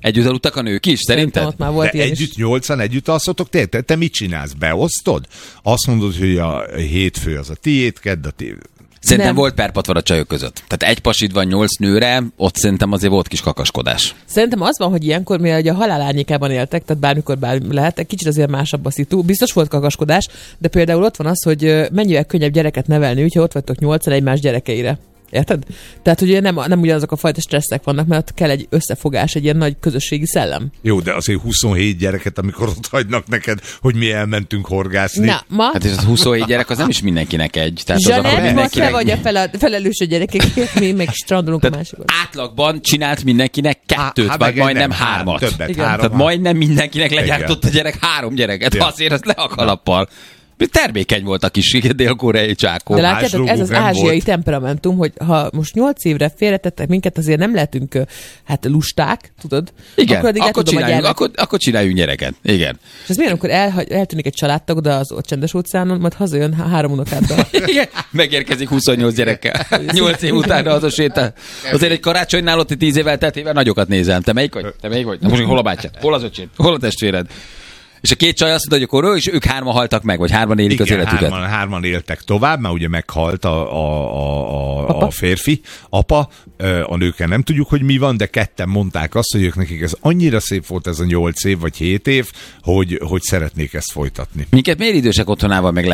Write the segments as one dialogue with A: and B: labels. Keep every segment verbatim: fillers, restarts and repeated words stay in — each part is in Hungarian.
A: Együtt aludtak a nők is, szerinted?
B: Ott már volt
C: de együtt is. Nyolcan együtt alszotok? Te, te, te mit csinálsz? Beosztod? Azt mondod, hogy a hétfő az a tiéd, kedd a tiéd.
A: Szerintem
B: nem.
A: volt perpatvar a csajok között. Tehát egy pasid van nyolc nőre, ott szerintem azért volt kis kakaskodás.
B: Szerintem az van, hogy ilyenkor, mivel a halál árnyékában éltek, tehát bármikor bármi lehet, egy kicsit azért másabb a szitu. Biztos volt kakaskodás, de például ott van az, hogy mennyivel könnyebb gyereket nevelni, hogyha ott vagytok nyolcan egymás gyerekeire. Érted? Tehát ugye nem, nem ugyanazok a fajta stresszek vannak, mert ott kell egy összefogás, egy ilyen nagy közösségi szellem.
C: Jó, de azért huszonhét gyereket, amikor ott hagynak neked, hogy mi elmentünk horgászni.
B: Na, ma...
A: Hát és az huszonhét gyerek az nem is mindenkinek egy. Tehát
B: Zsanett,
A: az akkor mindenkinek...
B: te vagy a fel, felelős a gyerekekért, mi meg strandolunk a másikon.
A: Átlagban csinált mindenkinek kettőt,
C: Há,
A: vagy majdnem
C: nem,
A: hármat.
C: Többet,
B: igen.
C: három,
A: Tehát majdnem mindenkinek legyártott a gyerek három gyereket.
C: Ja.
A: Azért az le a kalappal. Termékeny volt a kis dél-koreai csákó.
B: De látjátok, ez az ázsiai
C: volt.
B: temperamentum, hogy ha most nyolc évre félretettek minket, azért nem lehetünk hát lusták, tudod?
A: Igen,
B: akkor,
A: akkor, csináljunk, akkor, akkor csináljunk gyereket. Igen.
B: És ez miért, amikor el, eltűnik egy családtag, de az ott csendes óceánon, majd hazajön három unokáddal.
A: Igen. Megérkezik huszonnyolc gyerekkel. nyolc év után az a sétál. Azért egy karácsonynál ott tíz évvel teltével nagyokat nézem. Te melyik vagy? Te melyik vagy? Na most hol a bátyád? Hol az öcséd? Hol a testvéred? És a két csaj azt mondta, hogy akkor ő, és ők hárman haltak meg, vagy hárman élik
C: igen,
A: az életüket.
C: Hárman, hárman éltek tovább, mert ugye meghalt a, a, a, a, a férfi, apa, a nőkkel nem tudjuk, hogy mi van, de ketten mondták azt, hogy ők nekik ez annyira szép volt ez a nyolc év, vagy hét év, hogy, hogy szeretnék ezt folytatni.
A: Minket miért idősek otthonával meg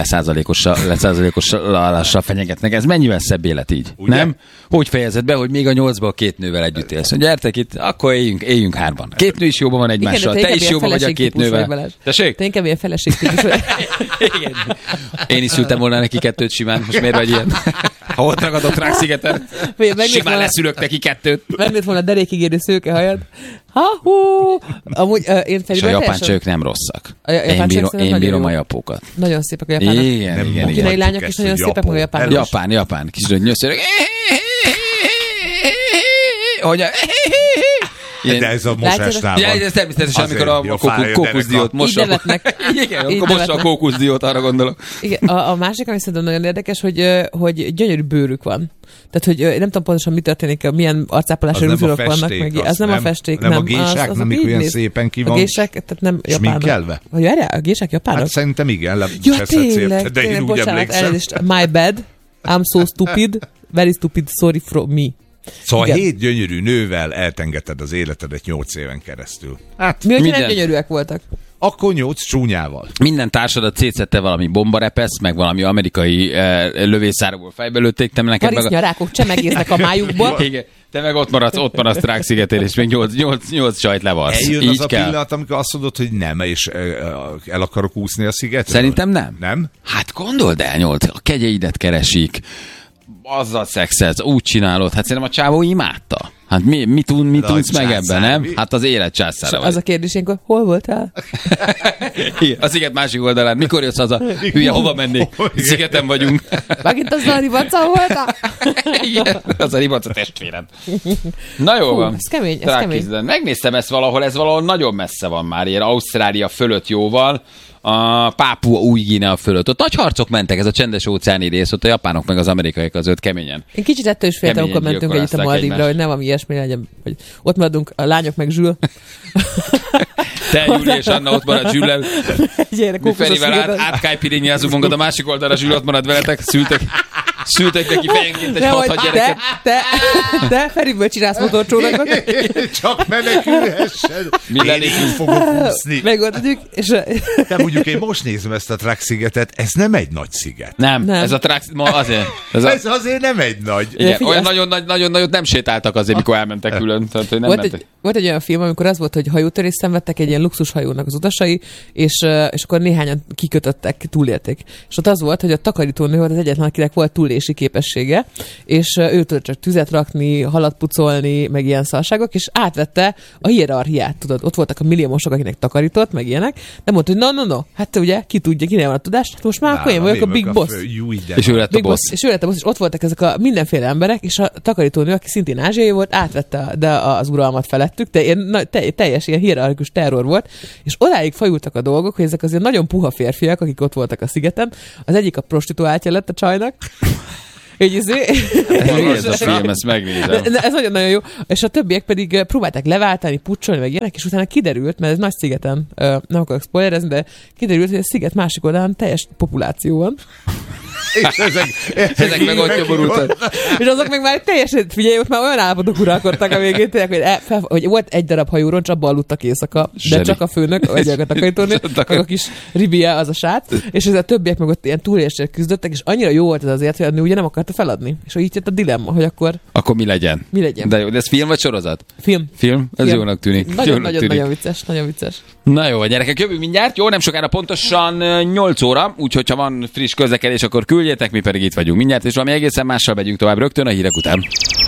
A: leszázalékossal fenyegetnek? Ez mennyivel szebb élet így?
C: Ugye?
A: Nem? Hogy fejezed be, hogy még a nyolcban két nővel együtt élsz? Gyertek itt, akkor éljünk, éljünk hárman. Két nő is jóban van egymással, te is jóban vagy a két nővel. Tessék?
B: Te inkább ilyen feleségtípus vagy.
A: Igen. Én is szültem volna neki kettőt simán, most miért vagy ilyen? Ha ott ragadott ránk szigeten, simán leszülök neki kettőt.
B: Megnőtt volna a derékigérő szőkehajad. Ha-hú! Amúgy uh, én
A: és a japán csajok nem rosszak.
B: A japán
A: én bírom, én bírom
B: jó.
A: a japókat.
B: Nagyon szépek a japánok.
A: Igen,
C: nem
A: igen,
B: a kínai
A: igen.
B: lányok is nagyon szépek, meg a japánok.
A: Japán, japán. Kis nyöszörök. Hogy
C: Ilyen... De ez a mosásnál van.
A: Ja, ez természetesen,
C: azért,
A: amikor a kókusz, kókuszdiót mossa.
B: Így nevetnek.
A: Igen, amikor mossa a kókuszdiót, arra gondolok.
B: Igen, a, a másik, ami szerintem nagyon érdekes, hogy, hogy gyönyörű bőrük van. Tehát, hogy nem tudom pontosan, mi történik, milyen arcápolási rúzsorok vannak. Meg, az nem, nem a festék,
C: nem.
B: Nem
C: a gésák,
B: az, az
C: nem olyan szépen ki van.
B: A gések, tehát nem japánok.
C: Sminkelve?
B: Vagy várjál, a gések japánok?
C: Hát szerintem igen, le
B: ja,
C: se
B: tényleg,
C: de én
B: tényleg,
C: úgy
B: bocsánat,
C: emlékszem.
B: elnézést. My bad, I'm so stupid, very stupid, sorry from me.
C: Szóval
B: igen.
C: hét gyönyörű nővel eltengeted az életedet nyolc éven keresztül. Hát,
B: mi, hogy nem gyönyörűek voltak?
C: Akkor nyolc csúnyával.
A: Minden társadat szétszette valami bombarepesz, meg valami amerikai eh, lövészárból fejbe lőtték, te neked meg...
B: Varisznyarákok csemegésznek a májukból.
A: Igen. Te meg ott maradsz, ott maradsz Trák-szigetén, és még nyolc, nyolc, nyolc csajt levarsz.
C: Eljön
A: így
C: az a
A: kell.
C: pillanat, amikor azt mondod, hogy nem, és el akarok úszni a szigetről?
A: Szerintem nem.
C: Nem?
A: Hát gondold el, nyolc, a kegyeidet keresik, azzal szexelsz, úgy csinálod, hát szerintem a csávó imádta. Hát mi, mi, tud, mi tudsz meg ebben, nem? Hát az élet császára vagy.
B: Az a kérdés, ilyenkor, hol voltál?
A: A sziget másik oldalán. Mikor jössz haza? Hülye, hova mennék? Szigeten vagyunk.
B: Megint az a ribaca voltál?
A: Igen, az a ribaca testvéred. Na jó
B: Hú,
A: van.
B: ez kemény, ez kemény.
A: Megnéztem ezt valahol, ez valahol nagyon messze van már, ilyen Ausztrália fölött jóval. A Pápua Új-Guinea fölött. Ott nagy harcok mentek, ez a csendes óceáni rész, ott a japánok meg az amerikaiak között keményen.
B: Én kicsit ettől is féltem, amikor mentünk együtt a Maldívra, hogy nem valami ilyesmi legyen, hogy ott maradunk a lányok meg Zsül.
A: Te, Júli és Anna ott marad Zsüllel. Mi Ferivel át, átkájpirinyázunk magad a másik oldalra, Zsül ott marad veletek, szültek, szültek neki fejenként egy hat-hat gyereket.
B: Te, te, te Feriből csinálsz motorcsónakot.
C: Csak menekülhessen.
A: Mi
C: Én is fogok úszni.
B: Megoldjuk, és...
C: De mondjuk én most nézem ezt a Trák-szigetet, ez nem egy nagy sziget.
A: Nem,
B: nem.
A: ez a Trák... Ma azért. Ez,
C: a... ez azért nem egy nagy.
A: Igen,
B: figyelj,
A: olyan nagyon, nagy, nagyon nagyot nem sétáltak azért, mikor elmentek külön. Tehát, hogy nem
B: volt,
A: mentek.
B: egy, volt egy olyan film, amikor az volt, hogy hajótörést szenvedtek egy ilyen luxushajónak az utasai, és, és akkor néhányan kikötöttek, túlélték. És ott az volt, hogy a takarítónő volt az egyetlen, akinek volt túlélési képessége, és ő tudott csak tüzet rakni, halat pucolni, meg ilyen szarságok, és átvette a hierarchiát, tudod. Ott voltak a milliómosok, akinek takarított, meg ilyenek, de mondta, hogy no, no, no, hát te ugye, ki tudja, kinél van a tudást, hát most már akkor én vagyok a Big Boss.
A: És ő lett a boss.
B: És ő lett a boss, és ott voltak ezek a mindenféle emberek, és a takarítónő, aki szintén ázsiai volt, átvette de az uralmat felettük, de ilyen, na, te, teljes ilyen hierarchikus terror volt, és odáig fajultak a dolgok, hogy ezek azért nagyon puha férfiak, akik ott voltak a szigeten, az egyik a prostituáltja lett a csajnak, Hogy izé...
A: Mi ez a film, ezt megnézem.
B: De ez nagyon-nagyon jó. És a többiek pedig próbálták leváltani, pucsolni, meg ilyenek, és utána kiderült, mert ez nagy szigeten, nem akarok spoilerezni, de kiderült, hogy a sziget másik oldalán teljes populáció van.
C: És ezek,
A: ezek meg ott nyomorultak.
B: És azok meg már teljesen, figyelj, ott már olyan állapotok uralkodtak a végén, tényleg, hogy, e, fel, hogy volt egy darab hajóron, csak abban aludtak éjszaka, de Zseni. Csak a főnök, vagy a takarítónő, meg a kis Ribia, az a srác, és ez a többiek meg ott ilyen túlélésért küzdöttek, és annyira jó volt ez azért, hogy a nő ugye nem akarta feladni. És így jött a dilemma, hogy akkor...
A: Akkor mi legyen?
B: Mi legyen?
A: De jó, de ez film vagy sorozat?
B: Film.
A: Film? Ez film. Jónak tűnik.
B: Nagyon-nagyon vicces, nagyon vicces.
A: Na jó, gyerekek, jövő mindjárt. Jó, nem sokára pontosan nyolc óra, úgyhogy ha van friss közlekedés, akkor küldjétek, mi pedig itt vagyunk mindjárt, és valami egészen mással megyünk tovább rögtön a hírek után.